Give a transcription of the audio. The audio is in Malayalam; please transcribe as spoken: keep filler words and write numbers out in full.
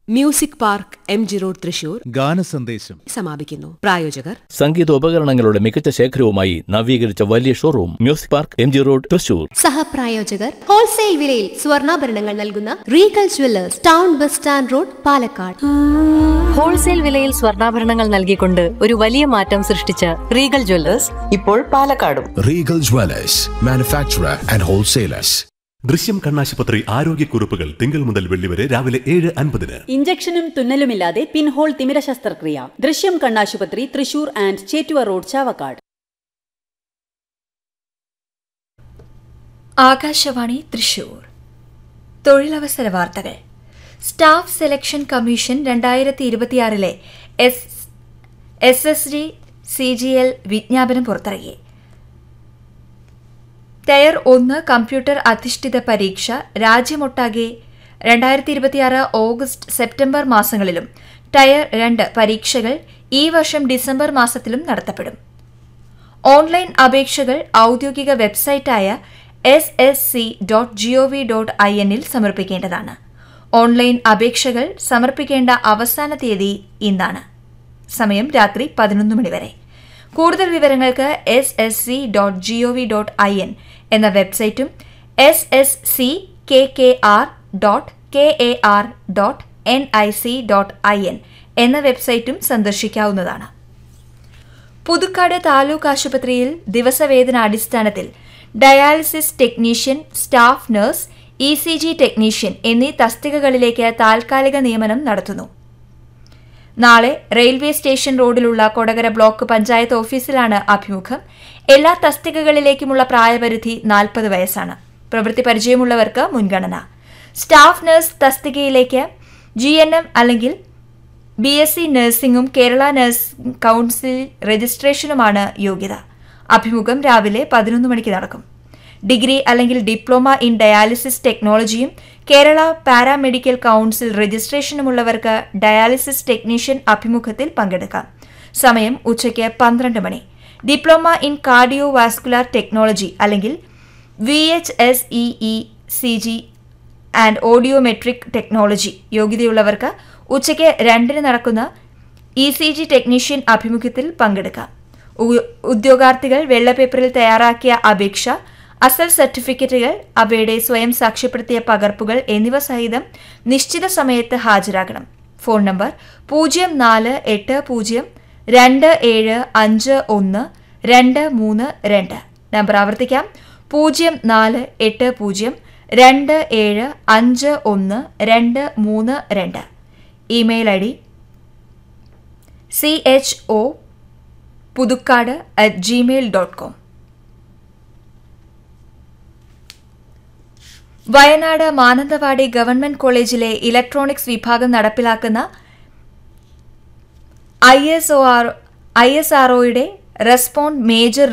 Music park M G road Thrissur ഗാനസന്ദേശം സമാപിക്കുന്നു. പ്രായോജകർ സംഗീതോപകരണങ്ങളുടെ മികച്ച ശേഖരവുമായി നവീകരിച്ച വലിയ showroom music park M G road Thrissur. സഹപ്രായോജകർ wholesale വിലയിൽ സ്വർണ്ണാഭരണങ്ങൾ നൽകുന്ന Regal jewellers, town bus stand road, Palakkad. Wholesale വിലയിൽ സ്വർണ്ണാഭരണങ്ങൾ നൽകിക്കൊണ്ട് ഒരു വലിയ മാറ്റം സൃഷ്ടിച്ച റീഗൽ ജുവല്ലേഴ്സ് ഇപ്പോൾ പാലക്കാടും. Regal jewellers, manufacturer and wholesalers. ദൃശ്യം കണ്ണാശുപത്രി ആരോഗ്യക്കുറിപ്പുകൾ തിങ്കൾ മുതൽ വെള്ളി വരെ രാവിലെ ഏഴ് അൻപതിന്. ഇഞ്ചക്ഷനും തുന്നലുമില്ലാതെ പിൻഹോൾ തിമിര ശസ്ത്രക്രിയ. ദൃശ്യം കണ്ണാശുപത്രി, തൃശൂർ ആൻഡ് ചേറ്റുവ റോഡ്, ചാവക്കാട്. ആകാശവാണി തൃശൂർ. തൊഴിലവസര വാർത്തകൾ. സ്റ്റാഫ് സെലക്ഷൻ കമ്മീഷൻ രണ്ടായിരത്തി ഇരുപത്തിയാറിലെ S S S D C G L വിജ്ഞാപനം പുറത്തിറക്കി. ടയർ ഒന്ന് കമ്പ്യൂട്ടർ അധിഷ്ഠിത പരീക്ഷ രാജ്യമൊട്ടാകെ രണ്ടായിരത്തി ഇരുപത്തിയാറ് ഓഗസ്റ്റ് സെപ്റ്റംബർ മാസങ്ങളിലും ടയർ രണ്ട് പരീക്ഷകൾ ഈ വർഷം ഡിസംബർ മാസത്തിലും നടത്തപ്പെടും. ഓൺലൈൻ അപേക്ഷകൾ ഔദ്യോഗിക വെബ്സൈറ്റായ S S C dot G O V dot I എന്നിൽ സമർപ്പിക്കേണ്ടതാണ്. ഓൺലൈൻ അപേക്ഷകൾ സമർപ്പിക്കേണ്ട അവസാന തീയതി ഇന്നാണ്. സമയം രാത്രി പതിനൊന്ന് മണി വരെ. കൂടുതൽ വിവരങ്ങൾക്ക് S S C dot G O V dot I N എന്ന വെബ്സൈറ്റും S S C K K R dot K A R dot N I C dot I N എന്ന വെബ്സൈറ്റും സന്ദർശിക്കാവുന്നതാണ്. പുതുക്കാട് താലൂക്ക് ആശുപത്രിയിൽ ദിവസവേതനാടിസ്ഥാനത്തിൽ dialysis technician, staff nurse, E C G technician എന്നീ തസ്തികകളിലേക്ക് താൽക്കാലിക നിയമനം നടത്തുന്നു. നാളെ റെയിൽവേ സ്റ്റേഷൻ റോഡിലുള്ള കൊടകര ബ്ലോക്ക് പഞ്ചായത്ത് ഓഫീസിലാണ് അഭിമുഖം. എല്ലാ തസ്തികകളിലേക്കുമുള്ള പ്രായപരിധി നാൽപ്പത് വയസ്സാണ്. പ്രവൃത്തി പരിചയമുള്ളവർക്ക് മുൻഗണന. സ്റ്റാഫ് നഴ്സ് തസ്തികയിലേക്ക് ജി എൻ എം അല്ലെങ്കിൽ B S C നഴ്സിംഗും Kerala nursing council രജിസ്ട്രേഷനുമാണ് യോഗ്യത. അഭിമുഖം രാവിലെ പതിനൊന്ന് മണിക്ക് നടക്കും. ഡിഗ്രി അല്ലെങ്കിൽ ഡിപ്ലോമ ഇൻ ഡയാലിസിസ് ടെക്നോളജിയും Kerala paramedical council രജിസ്ട്രേഷനുമുള്ളവർക്ക് dialysis technician അഭിമുഖത്തിൽ പങ്കെടുക്കാം. സമയം ഉച്ചയ്ക്ക് പന്ത്രണ്ട് മണി. Diploma in cardio vascular technology അല്ലെങ്കിൽ V H S E E C G and audiometric technology യോഗ്യതയുള്ളവർക്ക് ഉച്ചയ്ക്ക് രണ്ടിന് നടക്കുന്ന ഇ സി ജി ടെക്നീഷ്യൻ അഭിമുഖത്തിൽ പങ്കെടുക്കാം. ഉദ്യോഗാർത്ഥികൾ വെള്ളപ്പേപ്പറിൽ തയ്യാറാക്കിയ അപേക്ഷ, അസൽ സർട്ടിഫിക്കറ്റുകൾ, അവയുടെ സ്വയം സാക്ഷ്യപ്പെടുത്തിയ പകർപ്പുകൾ എന്നിവ സഹിതം നിശ്ചിത സമയത്ത് ഹാജരാകണം. ഫോൺ നമ്പർ പൂജ്യം നാല് എട്ട് പൂജ്യം രണ്ട് ഏഴ് അഞ്ച് ഒന്ന് രണ്ട് മൂന്ന് രണ്ട്. നമ്പർ ആവർത്തിക്കാം, പൂജ്യം നാല് എട്ട് പൂജ്യം രണ്ട് ഏഴ് അഞ്ച് ഒന്ന് രണ്ട് മൂന്ന് രണ്ട്. Email I D C H O Puthukkad at Gmail dot com. Wayanad Mananthavady government കോളേജിലെ ഇലക്ട്രോണിക്സ് വിഭാഗം നടപ്പിലാക്കുന്ന I S O R I S R ഒയുടെ റെസ്പോണ്ട് മേജർ